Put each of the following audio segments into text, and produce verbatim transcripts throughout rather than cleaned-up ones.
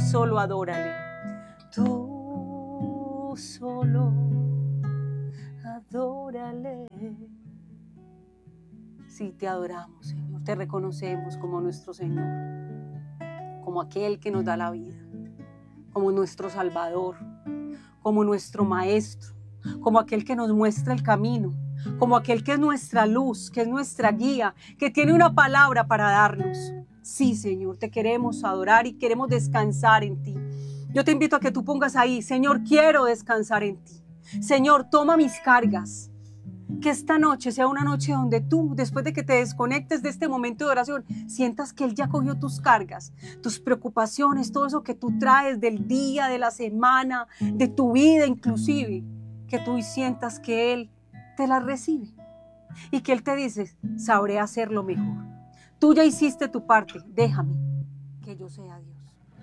solo adórale. Tú solo adórale. Sí, te adoramos, Señor. Te reconocemos como nuestro Señor, como aquel que nos da la vida, como nuestro Salvador, como nuestro Maestro, como aquel que nos muestra el camino, como aquel que es nuestra luz, que es nuestra guía, que tiene una palabra para darnos. Sí, Señor, te queremos adorar y queremos descansar en ti. Yo te invito a que tú pongas ahí: Señor, quiero descansar en ti. Señor, toma mis cargas. Que esta noche sea una noche donde tú, después de que te desconectes de este momento de oración, sientas que Él ya cogió tus cargas, tus preocupaciones, todo eso que tú traes del día, de la semana, de tu vida inclusive, que tú sientas que Él te las recibe y que Él te dice: sabré hacerlo mejor. Tú ya hiciste tu parte, déjame que yo sea Dios.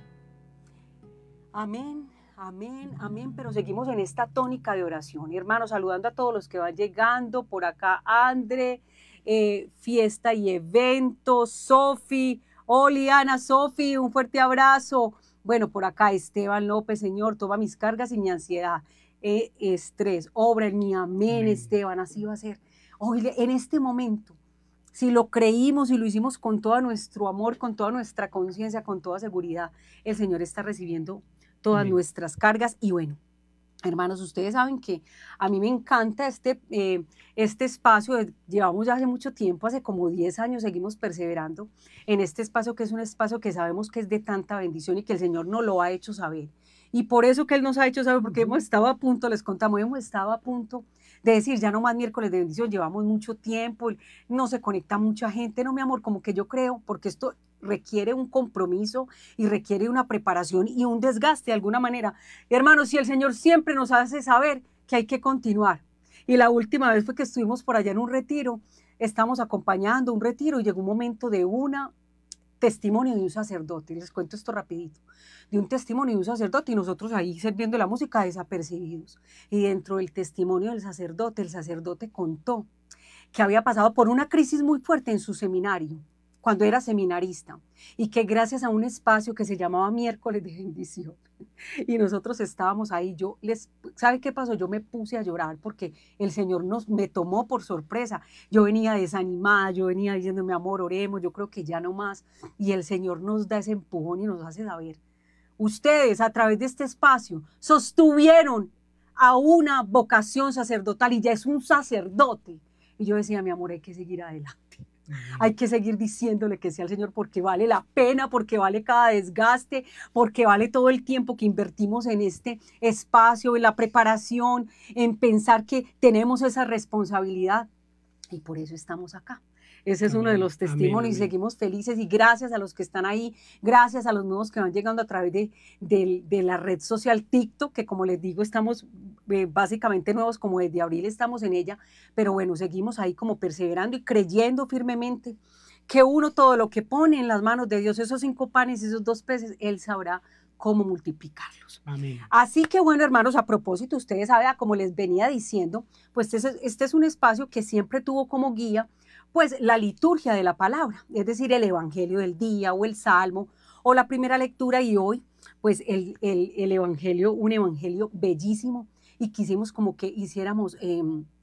Amén. Amén, amén, pero seguimos en esta tónica de oración. Y hermanos, saludando a todos los que van llegando, por acá André, eh, Fiesta y Eventos, Sofi, Oliana, Sofi, un fuerte abrazo. Bueno, por acá Esteban López, Señor, toma mis cargas y mi ansiedad, eh, estrés, obra en mí, amén, amén, Esteban, así va a ser. Hoy, en este momento, si lo creímos y lo hicimos con todo nuestro amor, con toda nuestra conciencia, con toda seguridad, el Señor está recibiendo todas Amén. Nuestras cargas. Y bueno, hermanos, ustedes saben que a mí me encanta este, eh, este espacio. Llevamos ya hace mucho tiempo, hace como diez años, seguimos perseverando en este espacio, que es un espacio que sabemos que es de tanta bendición y que el Señor nos lo ha hecho saber. Y por eso que Él nos ha hecho saber, porque uh-huh. hemos estado a punto, les contamos, hemos estado a punto de decir: ya no más miércoles de bendición, llevamos mucho tiempo, no se conecta mucha gente. No, mi amor, como que yo creo, porque esto requiere un compromiso y requiere una preparación y un desgaste de alguna manera. Hermanos, si el Señor siempre nos hace saber que hay que continuar. Y la última vez fue que estuvimos por allá en un retiro, estamos acompañando un retiro y llegó un momento de una testimonio de un sacerdote. Les cuento esto rapidito, de un testimonio de un sacerdote, y nosotros ahí sirviendo la música desapercibidos. Y dentro del testimonio del sacerdote, el sacerdote contó que había pasado por una crisis muy fuerte en su seminario, cuando era seminarista, y que gracias a un espacio que se llamaba Miércoles de Bendición, y nosotros estábamos ahí, yo les, ¿sabe qué pasó? Yo me puse a llorar porque el Señor nos, me tomó por sorpresa. Yo venía desanimada, yo venía diciendo: mi amor, oremos, yo creo que ya no más, y el Señor nos da ese empujón y nos hace saber: ustedes a través de este espacio sostuvieron a una vocación sacerdotal y ya es un sacerdote. Y yo decía: mi amor, hay que seguir adelante. Hay que seguir diciéndole que sea al Señor, porque vale la pena, porque vale cada desgaste, porque vale todo el tiempo que invertimos en este espacio, en la preparación, en pensar que tenemos esa responsabilidad. Y por eso estamos acá. Ese es amén, uno de los testimonios, amén, amén. Y seguimos felices, y gracias a los que están ahí, gracias a los nuevos que van llegando a través de, de, de la red social TikTok, que como les digo, estamos eh, básicamente nuevos, como desde abril estamos en ella, pero bueno, seguimos ahí como perseverando y creyendo firmemente que uno todo lo que pone en las manos de Dios, esos cinco panes y esos dos peces, Él sabrá cómo multiplicarlos. Amén. Así que bueno, hermanos, a propósito, ustedes saben, como les venía diciendo, pues este, este es un espacio que siempre tuvo como guía pues la liturgia de la palabra, es decir, el evangelio del día o el salmo o la primera lectura, y hoy pues el, el, el evangelio, un evangelio bellísimo, y quisimos como que hiciéramos eh,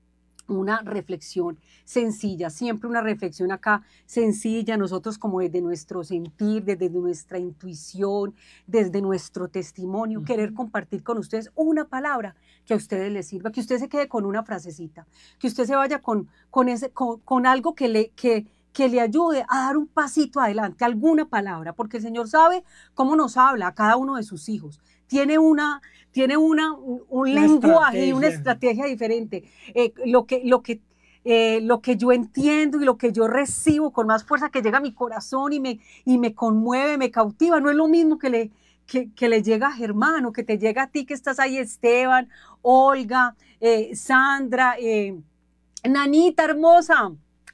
una reflexión sencilla, siempre una reflexión acá sencilla, nosotros como desde nuestro sentir, desde nuestra intuición, desde nuestro testimonio, uh-huh. querer compartir con ustedes una palabra que a ustedes les sirva, que usted se quede con una frasecita, que usted se vaya con, con, ese, con, con algo que le, que, que le ayude a dar un pasito adelante, alguna palabra, porque el Señor sabe cómo nos habla a cada uno de sus hijos. Tiene una, tiene una, un, un lenguaje y una estrategia diferente. Eh, lo, que, lo, que, eh, lo que yo entiendo y lo que yo recibo con más fuerza, que llega a mi corazón y me, y me conmueve, me cautiva, no es lo mismo que le, que, que le llega a Germán, o que te llega a ti que estás ahí, Esteban, Olga, eh, Sandra, eh, Nanita hermosa.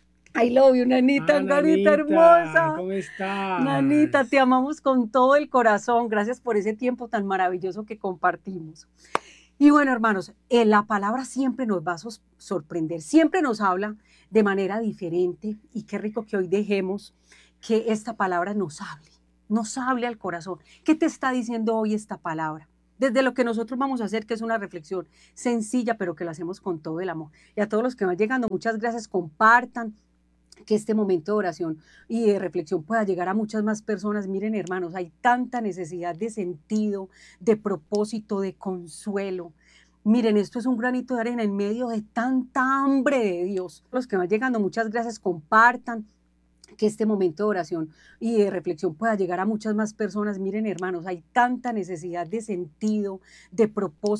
I love you, Nanita, ah, Nanita hermosa. ¿Cómo estás? Nanita, te amamos con todo el corazón. Gracias por ese tiempo tan maravilloso que compartimos. Y bueno, hermanos, eh, la palabra siempre nos va a sos- sorprender, siempre nos habla de manera diferente, y qué rico que hoy dejemos que esta palabra nos hable, nos hable al corazón. ¿Qué te está diciendo hoy esta palabra? Desde lo que nosotros vamos a hacer, que es una reflexión sencilla, pero que lo hacemos con todo el amor. Y a todos los que van llegando, muchas gracias, compartan, que este momento de oración y de reflexión pueda llegar a muchas más personas. Miren, hermanos, hay tanta necesidad de sentido, de propósito, de consuelo. Miren, esto es un granito de arena en medio de tanta hambre de Dios. Los que van llegando, muchas gracias, compartan, que este momento de oración y de reflexión pueda llegar a muchas más personas. Miren, hermanos, hay tanta necesidad de sentido, de propósito.